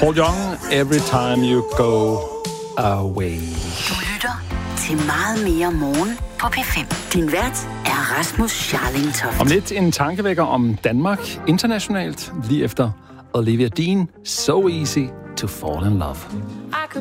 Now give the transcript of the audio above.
Paul Young, Every Time You Go Away. Du lytter til Meget mere morgen på P5. Din vært er Rasmus Scharling-Toft. Om lidt en tankevækker om Danmark internationalt, lige efter Olivia Dean, So Easy to Fall in Love.